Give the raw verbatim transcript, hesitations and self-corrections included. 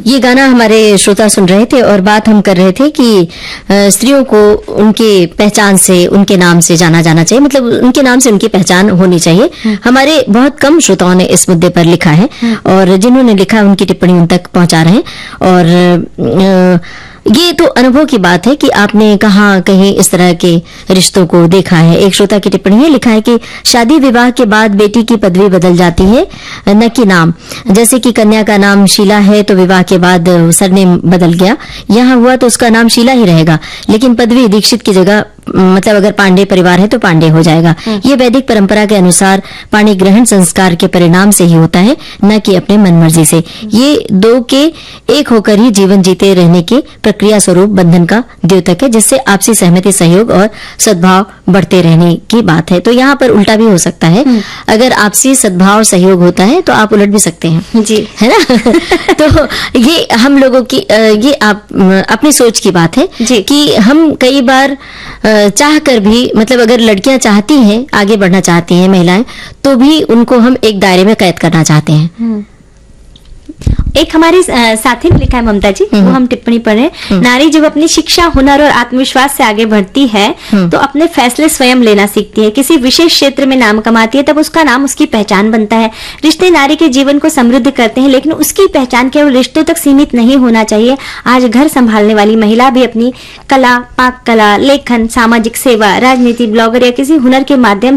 ये गाना हमारे श्रोता सुन रहे थे और बात हम कर रहे थे कि स्त्रियों को उनके पहचान से, उनके नाम से जाना जाना चाहिए, मतलब उनके नाम से उनकी पहचान होनी चाहिए। हमारे बहुत कम श्रोताओं ने इस मुद्दे पर लिखा है और जिन्होंने लिखा उनकी टिप्पणी उन तक पहुंचा रहे हैं। और ये तो अनुभव की बात है कि आपने कहाँ कहीं इस तरह के रिश्तों को देखा है। एक श्रोता की टिप्पणी है, लिखा है कि शादी विवाह के बाद बेटी की पदवी बदल जाती है, न कि नाम। जैसे कि कन्या का नाम शीला है तो विवाह के बाद सरनेम बदल गया, यहाँ हुआ तो उसका नाम शीला ही रहेगा, लेकिन पदवी दीक्षित की जगह, मतलब अगर पांडे परिवार है तो पांडे हो जाएगा। ये वैदिक परंपरा के अनुसार पाणी ग्रहण संस्कार के परिणाम से ही होता है, न कि अपने मनमर्जी से। ये दो के एक होकर ही जीवन जीते रहने के प्रक्रिया स्वरूप बंधन का द्योतक है, जिससे आपसी सहमति, सहयोग और सद्भाव बढ़ते रहने की बात है। तो यहाँ पर उल्टा भी हो सकता है, अगर आपसी सद्भाव और सहयोग होता है तो आप उलट भी सकते हैं जी, है ना। तो ये हम लोगों की ये आप अपनी सोच की बात है कि हम कई बार चाह कर भी, मतलब अगर लड़कियां चाहती हैं, आगे बढ़ना चाहती हैं महिलाएं, तो भी उनको हम एक दायरे में कैद करना चाहते हैं। एक हमारी साथी ने लिखा है, ममता जी, वो हम टिप्पणी पढ़े। नारी जब अपनी शिक्षा, हुनर और आत्मविश्वास से आगे बढ़ती है तो अपने फैसले स्वयं लेना सीखती है। किसी विशेष क्षेत्र में नाम कमाती है तब उसका नाम उसकी पहचान बनता है। रिश्ते नारी के जीवन को समृद्ध करते हैं, लेकिन उसकी पहचान केवल रिश्तों तक सीमित नहीं होना चाहिए। आज घर संभालने वाली महिला भी अपनी कला, पाक कला, लेखन, सामाजिक सेवा, राजनीति, ब्लॉगर या किसी हुनर के माध्यम